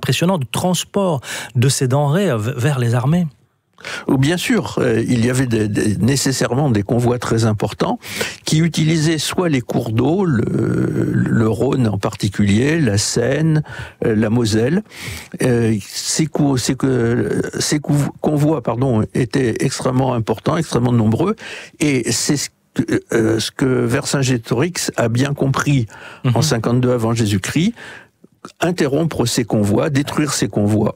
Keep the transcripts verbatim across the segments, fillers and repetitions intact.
impressionnant de transport de ces denrées vers les armées. Bien sûr, il y avait des, des, nécessairement des convois très importants qui utilisaient soit les cours d'eau, le, le Rhône en particulier, la Seine, la Moselle. Ces, cou, ces, ces convois pardon, étaient extrêmement importants, extrêmement nombreux, et c'est ce Euh, ce que Vercingétorix a bien compris mmh. en cinquante-deux avant Jésus-Christ, interrompre ces convois, détruire ces convois.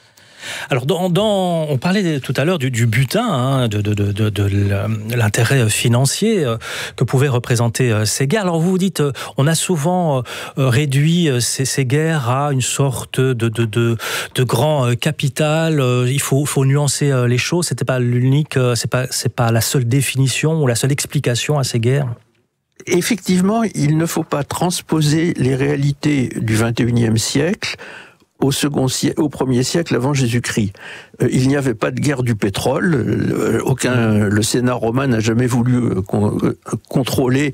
Alors, dans, dans, on parlait tout à l'heure du, du butin, hein, de, de, de, de, de l'intérêt financier que pouvaient représenter ces guerres. Alors, vous vous dites, on a souvent réduit ces, ces guerres à une sorte de, de, de, de grand capital. Il faut, faut nuancer les choses. C'était pas l'unique, c'est pas, c'est pas la seule définition ou la seule explication à ces guerres. Effectivement, il ne faut pas transposer les réalités du vingt et unième siècle au second siècle, au premier siècle avant Jésus-Christ. Euh, il n'y avait pas de guerre du pétrole. Euh, aucun, le Sénat romain n'a jamais voulu euh, con, euh, contrôler.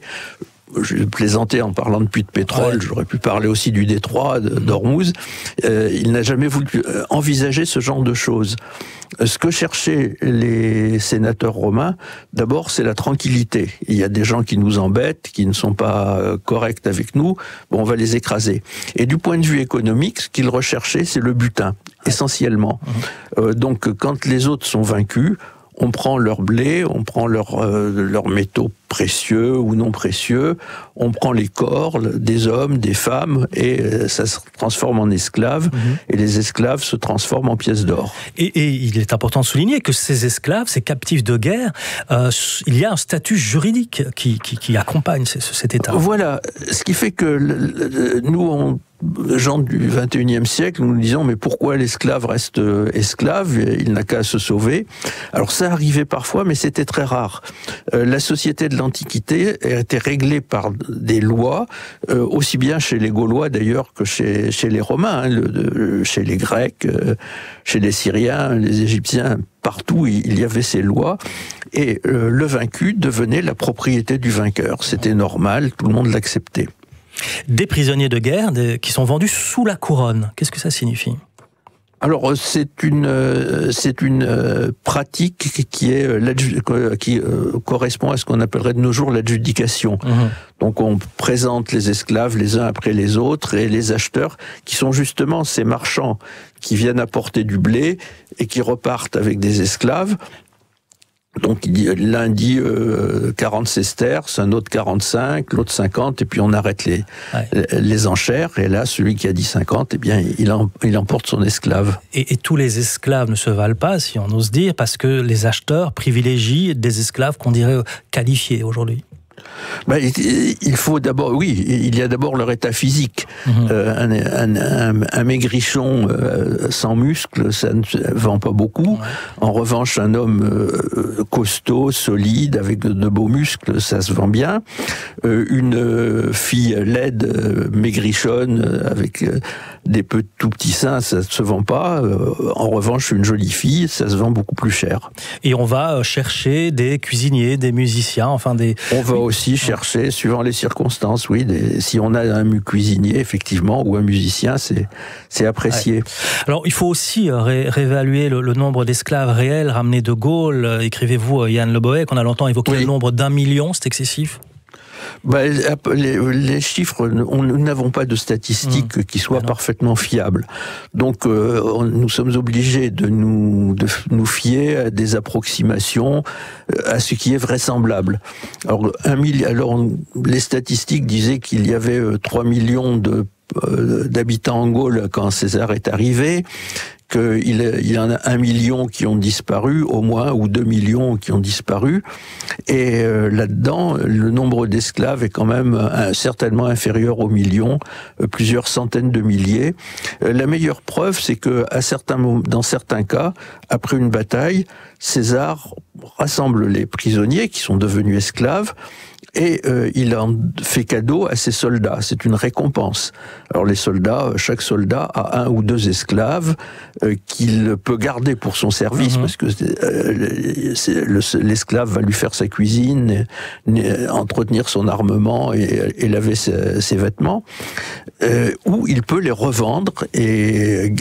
Je plaisantais en parlant de puits de pétrole, ouais. J'aurais pu parler aussi du détroit d'Ormuz. Euh, il n'a jamais voulu envisager ce genre de choses. Ce que cherchaient les sénateurs romains, d'abord, c'est la tranquillité. Il y a des gens qui nous embêtent, qui ne sont pas corrects avec nous, bon, on va les écraser. Et du point de vue économique, ce qu'ils recherchaient, c'est le butin, essentiellement. Euh, donc, quand les autres sont vaincus, on prend leur blé, on prend leurs euh, leurs métaux précieux ou non précieux, on prend les corps des hommes, des femmes, et euh, ça se transforme en esclaves, mmh. et les esclaves se transforment en pièces d'or. Et, et il est important de souligner que ces esclaves, ces captifs de guerre, euh, il y a un statut juridique qui, qui, qui accompagne ce, cet état. Voilà, ce qui fait que le, le, nous, on gens du vingt et unième siècle, nous nous disons mais pourquoi l'esclave reste esclave, il n'a qu'à se sauver. Alors ça arrivait parfois, mais c'était très rare. Euh, la société de l'Antiquité a été réglée par des lois, euh, aussi bien chez les Gaulois d'ailleurs que chez, chez les Romains, hein, le, de, chez les Grecs, euh, chez les Syriens, les Égyptiens, partout il y avait ces lois, et euh, le vaincu devenait la propriété du vainqueur. C'était normal, tout le monde l'acceptait. Des prisonniers de guerre des, qui sont vendus sous la couronne. Qu'est-ce que ça signifie ? Alors c'est une c'est une pratique qui est qui correspond à ce qu'on appellerait de nos jours l'adjudication. Mmh. Donc on présente les esclaves les uns après les autres, et les acheteurs qui sont justement ces marchands qui viennent apporter du blé et qui repartent avec des esclaves. Donc l'un dit euh, quarante sesterces, un autre quarante-cinq, l'autre cinquante, et puis on arrête les, ouais. les enchères, et là celui qui a dit cinquante, eh bien il, en, il emporte son esclave. Et, et tous les esclaves ne se valent pas, si on ose dire, parce que les acheteurs privilégient des esclaves qu'on dirait qualifiés aujourd'hui. Ben, il faut d'abord, oui, il y a d'abord leur état physique. Mmh. Euh, un, un, un, un maigrichon euh, sans muscles, ça ne vend pas beaucoup. Ouais. En revanche, un homme euh, costaud, solide, avec de, de beaux muscles, ça se vend bien. Euh, une fille laide, euh, maigrichonne, avec euh, des peu, tout petits seins, ça ne se vend pas. Euh, en revanche, une jolie fille, ça se vend beaucoup plus cher. Et on va chercher des cuisiniers, des musiciens, enfin des... On va aussi chercher, suivant les circonstances, oui, des, si on a un cuisinier, effectivement, ou un musicien, c'est, c'est apprécié. Ouais. Alors, il faut aussi ré- réévaluer le, le nombre d'esclaves réels ramenés de Gaule. Écrivez-vous, Yann Le Bohec, on a longtemps évoqué oui. le nombre d'un million, c'est excessif ? Ben, les, les chiffres, on, nous n'avons pas de statistiques mmh. qui soient ah parfaitement fiables. Donc, euh, on, nous sommes obligés de nous, de nous fier à des approximations, à ce qui est vraisemblable. Alors, un million, alors on, les statistiques disaient qu'il y avait euh, trois millions de, euh, d'habitants en Gaule quand César est arrivé, qu'il y en a un million qui ont disparu, au moins, ou deux millions qui ont disparu. Et euh, là-dedans, le nombre d'esclaves est quand même euh, certainement inférieur au million, euh, plusieurs centaines de milliers. Euh, la meilleure preuve, c'est que à certains, dans certains cas, après une bataille, César rassemble les prisonniers qui sont devenus esclaves, et euh, il en fait cadeau à ses soldats. C'est une récompense. Alors les soldats, chaque soldat a un ou deux esclaves euh, qu'il peut garder pour son service, mmh. parce que euh, c'est, le, l'esclave va lui faire sa cuisine, et, entretenir son armement et, et laver ses, ses vêtements, euh, ou il peut les revendre et